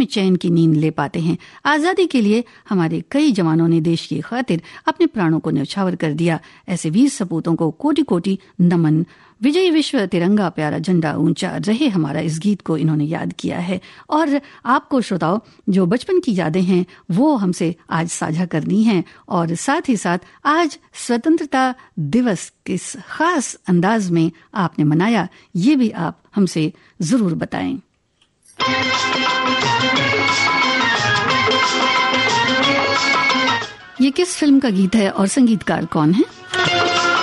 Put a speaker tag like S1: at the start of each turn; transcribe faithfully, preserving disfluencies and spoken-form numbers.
S1: में चैन की नींद ले पाते हैं। आजादी के लिए हमारे कई जवानों ने देश की खातिर अपने प्राणों को न्यौछावर कर दिया। ऐसे वीर सपूतों को कोटि कोटि नमन। विजयी विश्व तिरंगा प्यारा झंडा ऊंचा रहे हमारा, इस गीत को इन्होंने याद किया है। और आपको श्रोताओ जो बचपन की यादें हैं वो हमसे आज साझा करनी हैं, और साथ ही साथ आज स्वतंत्रता दिवस किस खास अंदाज में आपने मनाया ये भी आप हमसे जरूर बताएं। ये किस फिल्म का गीत है और संगीतकार कौन है?